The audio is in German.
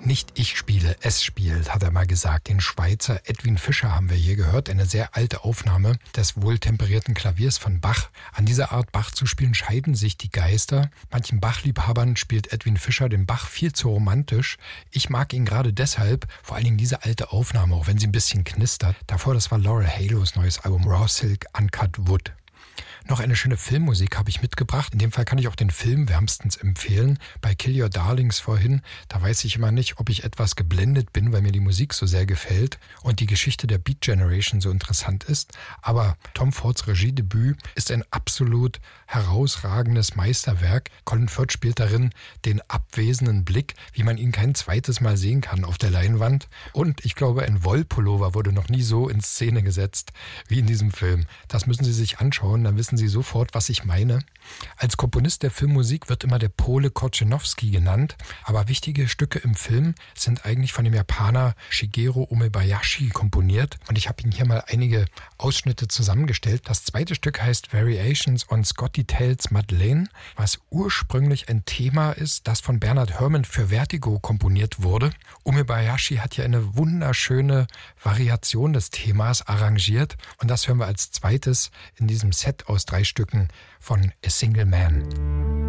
Nicht ich spiele, es spielt, hat er mal gesagt. Den Schweizer Edwin Fischer haben wir hier gehört. Eine sehr alte Aufnahme des wohltemperierten Klaviers von Bach. An dieser Art Bach zu spielen scheiden sich die Geister. Manchen Bach-Liebhabern spielt Edwin Fischer den Bach viel zu romantisch. Ich mag ihn gerade deshalb, vor allen Dingen diese alte Aufnahme, auch wenn sie ein bisschen knistert. Davor, das war Laurel Halos neues Album Raw Silk Uncut Wood. Noch eine schöne Filmmusik habe ich mitgebracht. In dem Fall kann ich auch den Film wärmstens empfehlen. Bei Kill Your Darlings vorhin, da weiß ich immer nicht, ob ich etwas geblendet bin, weil mir die Musik so sehr gefällt und die Geschichte der Beat Generation so interessant ist. Aber Tom Fords Regiedebüt ist ein absolut herausragendes Meisterwerk. Colin Firth spielt darin den abwesenden Blick, wie man ihn kein zweites Mal sehen kann auf der Leinwand. Und ich glaube, ein Wollpullover wurde noch nie so in Szene gesetzt wie in diesem Film. Das müssen Sie sich anschauen, dann wissen Sie sofort, was ich meine. Als Komponist der Filmmusik wird immer der Pole Korczynowski genannt, aber wichtige Stücke im Film sind eigentlich von dem Japaner Shigeru Umebayashi komponiert und ich habe Ihnen hier mal einige Ausschnitte zusammengestellt. Das zweite Stück heißt Variations on Scotty Tales Madeleine, was ursprünglich ein Thema ist, das von Bernard Herrmann für Vertigo komponiert wurde. Umebayashi hat hier eine wunderschöne Variation des Themas arrangiert und das hören wir als zweites in diesem Set aus 3 Stücken von A Single Man.